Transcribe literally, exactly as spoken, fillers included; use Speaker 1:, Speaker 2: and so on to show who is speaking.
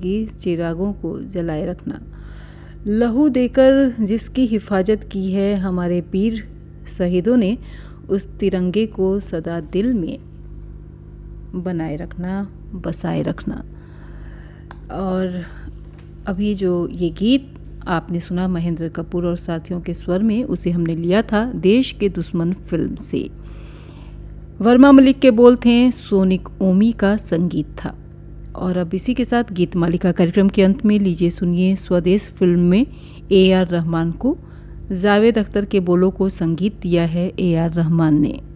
Speaker 1: की चिरागों को जलाए रखना। लहू देकर जिसकी हिफाजत की है हमारे वीर शहीदों ने, उस तिरंगे को सदा दिल में बनाए रखना, बसाए रखना। और अभी जो ये गीत आपने सुना महेंद्र कपूर और साथियों के स्वर में, उसे हमने लिया था देश के दुश्मन फिल्म से। वर्मा मलिक के बोल थे, सोनिक ओमी का संगीत था। और अब इसी के साथ गीत मालिका कार्यक्रम के अंत में लीजिए सुनिए स्वदेश फिल्म में ए आर रहमान को। जावेद अख्तर के बोलों को संगीत दिया है ए आर रहमान ने।